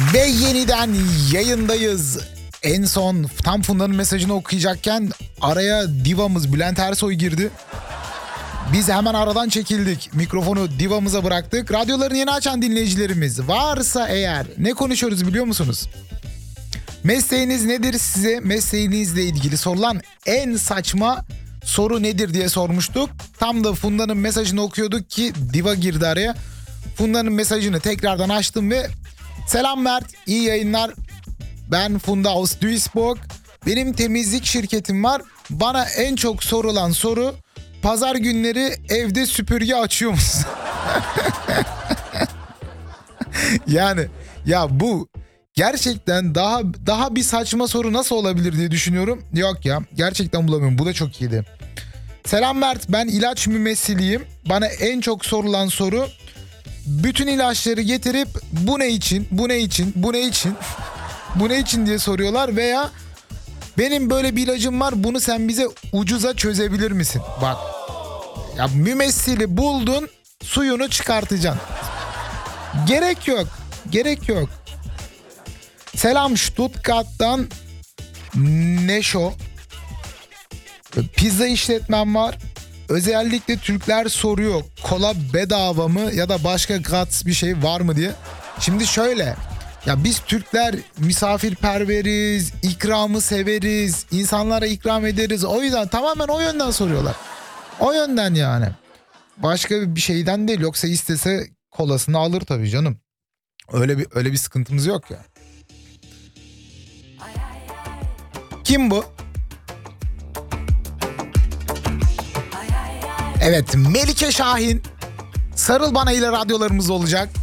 Ve yeniden yayındayız. En son tam Funda'nın mesajını okuyacakken araya divamız Bülent Ersoy girdi. Biz hemen aradan çekildik. Mikrofonu divamıza bıraktık. Radyolarını yeni açan dinleyicilerimiz varsa eğer ne konuşuyoruz biliyor musunuz? Mesleğiniz nedir, size mesleğinizle ilgili sorulan en saçma soru nedir diye sormuştuk. Tam da Funda'nın mesajını okuyorduk ki diva girdi araya. Funda'nın mesajını tekrardan açtım ve selam Mert, iyi yayınlar. Ben Funda aus Duisburg. Benim temizlik şirketim var. Bana en çok sorulan soru, pazar günleri evde süpürge açıyor musun? Yani ya bu gerçekten daha bir saçma soru nasıl olabilir diye düşünüyorum. Yok ya, gerçekten bulamıyorum. Bu da çok iyiydi. Selam Mert, ben ilaç mümessiliyim. Bana en çok sorulan soru, bütün ilaçları getirip bu ne için, bu ne için, bu ne için, bu ne için diye soruyorlar veya benim böyle bir ilacım var, bunu sen bize ucuza çözebilir misin? Bak ya, mümessili buldun, suyunu çıkartacaksın. Gerek yok, gerek yok. Selam Stuttgart'tan Neşo. Pizza işletmem var. Özellikle Türkler soruyor, kola bedava mı ya da başka gratis bir şey var mı diye. Şimdi şöyle, ya biz Türkler misafirperveriz, ikramı severiz, insanlara ikram ederiz. O yüzden tamamen o yönden soruyorlar. O yönden yani. Başka bir şeyden değil, yoksa istese kolasını alır tabii canım. Öyle bir sıkıntımız yok ya. Kim bu? Evet, Melike Şahin. Sarıl Bana ile radyolarımız olacak.